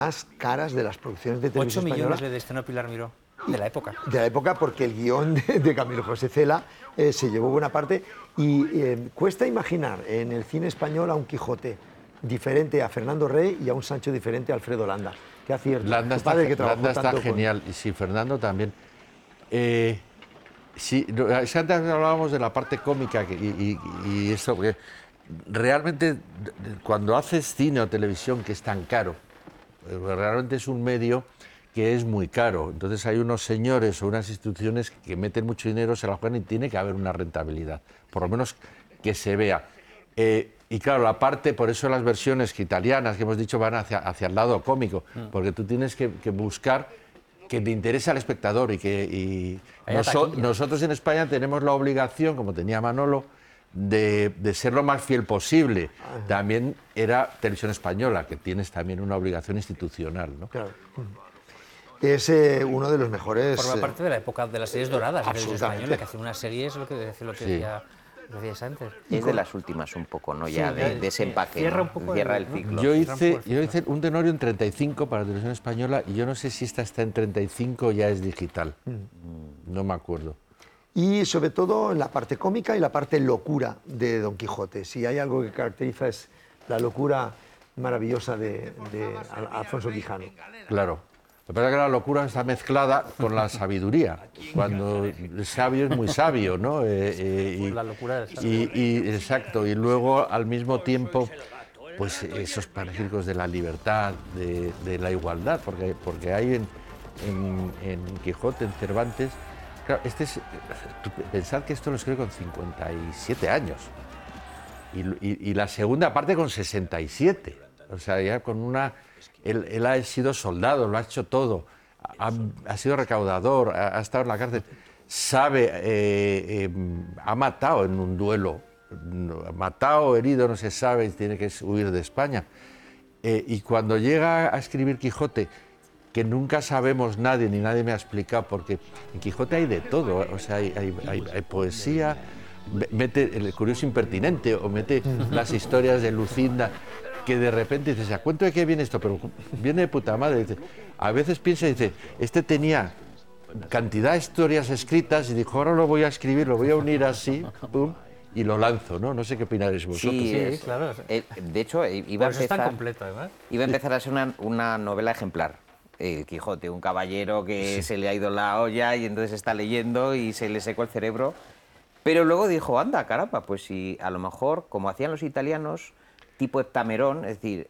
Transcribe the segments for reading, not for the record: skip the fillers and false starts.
más caras de las producciones de 8 televisión millones española. le destinó Pilar Miró, de la época. De la época, porque el guión de Camilo José Cela se llevó buena parte. Y cuesta imaginar en el cine español a un Quijote diferente a Fernando Rey y a un Sancho diferente a Alfredo Landa. Qué acierto. Landa Tu padre que trabajó Landa está tanto genial, y sí, Fernando también. Sí, antes hablábamos de la parte cómica y eso, porque realmente cuando haces cine o televisión que es tan caro, realmente es un medio que es muy caro. Entonces hay unos señores o unas instituciones que meten mucho dinero, se la juegan y tiene que haber una rentabilidad, por lo menos que se vea. Y claro, la parte, por eso las versiones italianas que hemos dicho van hacia el lado cómico, porque tú tienes que buscar que te interese al espectador y nosotros en España tenemos la obligación, como tenía Manolo, de ser lo más fiel posible. También era Televisión Española, que tienes también una obligación institucional, ¿no? Claro. Es uno de los mejores... Forma parte de la época de las series doradas de Televisión absolutamente. Española, que hace una serie, es lo que decías antes. Es de las últimas un poco, ¿no? Ya de ese empaque, cierra ¿no? un poco Cierra el- el ciclo. Yo hice un tenorio en 35 para Televisión Española y yo no sé si esta está en 35 o ya es digital. No me acuerdo. Y sobre todo la parte cómica y la parte locura de Don Quijote. Si hay algo que caracteriza es la locura maravillosa de Alfonso Quijano. Claro. Lo que pasa es que la locura está mezclada con la sabiduría, cuando el sabio es muy sabio, ¿no? La locura del sabio. Exacto, y luego al mismo tiempo, pues esos panegíricos de la libertad, de la igualdad, porque hay en Quijote, en Cervantes, claro, pensad que esto lo escribe con 57 años, y la segunda parte con 67, o sea, ya con una... Él ha sido soldado, lo ha hecho todo, ha sido recaudador, ha estado en la cárcel, sabe, ha matado en un duelo, matado, herido, no se sabe, tiene que huir de España. Y cuando llega a escribir Quijote, que nunca sabemos nadie, ni nadie me ha explicado, porque en Quijote hay de todo, o sea, hay poesía, mete el curioso impertinente, o mete las historias de Lucinda, que de repente dices, ¿a cuento de qué viene esto? Pero viene de puta madre. Dice, a veces piensa y dice, este tenía cantidad de historias escritas y dijo, ahora lo voy a escribir, lo voy a unir así, pum, y lo lanzo, ¿no? No sé qué opináis vosotros. Sí, claro. De hecho, iba a Por eso es tan empezar... completo, además. Iba a empezar a ser una novela ejemplar. El Quijote, un caballero que se le ha ido la olla y entonces está leyendo y se le secó el cerebro. Pero luego dijo, anda, caramba, pues si a lo mejor, como hacían los italianos, tipo Heptamerón, es decir,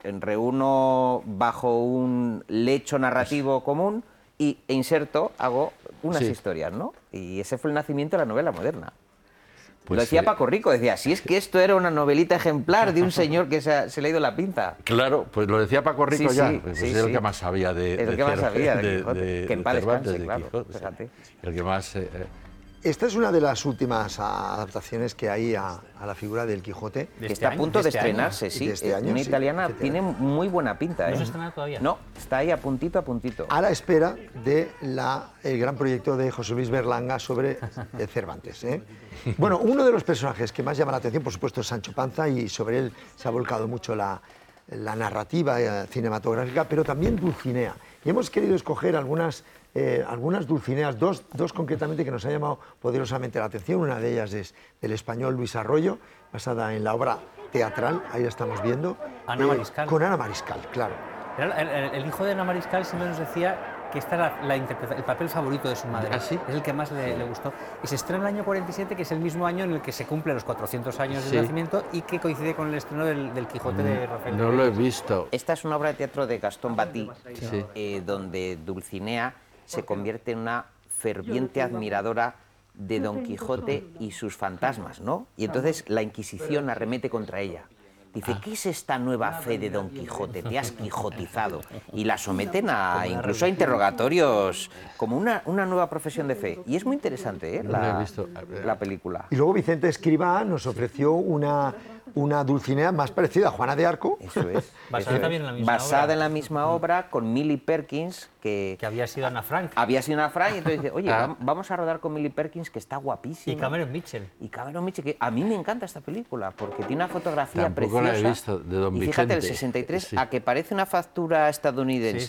reúno bajo un lecho narrativo común e inserto, hago unas historias, ¿no? Y ese fue el nacimiento de la novela moderna. Pues lo decía Paco Rico, decía, si es que esto era una novelita ejemplar de un señor que se le ha ido la pinza. Claro, pues lo decía Paco Rico Sí, ya, sí, pues sí, es el sí. que más sabía de El que más sabía de Quijote, que en paz Cervantes, descanse, de claro, Quijote, fíjate. el que más... Esta es una de las últimas adaptaciones que hay a la figura del Quijote. Que está a punto de estrenarse, sí. De este año, una sí, italiana efectivamente. tiene muy buena pinta, ¿eh? ¿No se estrena todavía? No, está ahí a puntito, a puntito. A la espera del gran proyecto de José Luis Berlanga sobre Cervantes. Bueno, uno de los personajes que más llama la atención, por supuesto, es Sancho Panza, y sobre él se ha volcado mucho la narrativa cinematográfica, pero también Dulcinea. Y hemos querido escoger algunas Dulcineas, dos concretamente que nos han llamado poderosamente la atención. Una de ellas es del español Luis Arroyo, basada en la obra teatral, ahí la estamos viendo. Ana Mariscal. Con Ana Mariscal, claro. El hijo de Ana Mariscal siempre nos decía que esta era el papel favorito de su madre. ¿Ah, sí? Es el que más le gustó. Y se estrena en el año 47, que es el mismo año en el que se cumplen los 400 años Sí. del nacimiento y que coincide con el estreno del Quijote de Rafael. No lo he visto. Esta es una obra de teatro de Gastón Batí, Sí. donde Dulcinea se convierte en una ferviente admiradora de Don Quijote y sus fantasmas, ¿no? Y entonces la Inquisición arremete contra ella. Dice, ¿qué es esta nueva fe de Don Quijote? Te has quijotizado. Y la someten incluso a interrogatorios, como una nueva profesión de fe. Y es muy interesante, ¿eh? No la he visto. La película. Y luego Vicente Escribá nos ofreció una Dulcinea más parecida a Juana de Arco. Eso es. Basada también en la misma Basada obra. en la misma obra, con Millie Perkins, que había sido Ana Frank. había sido una Frank, y entonces dice, oye, vamos a rodar con Millie Perkins, que está guapísima. Y Cameron Mitchell. Y Cameron Mitchell, que a mí me encanta esta película, porque tiene una fotografía Tampoco preciosa. la he visto, de Don y fíjate, Vicente. el 63, Sí. a que parece una factura estadounidense,